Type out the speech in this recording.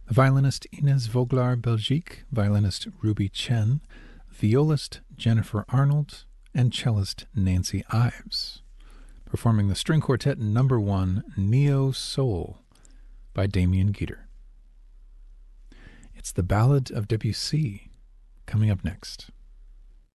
The violinist Ines Voglar-Belgique, violinist Ruby Chen, violist Jennifer Arnold, and cellist Nancy Ives, performing the string quartet number 1 Neo Soul by Damien Geter. It's the Ballad of Debussy coming up next.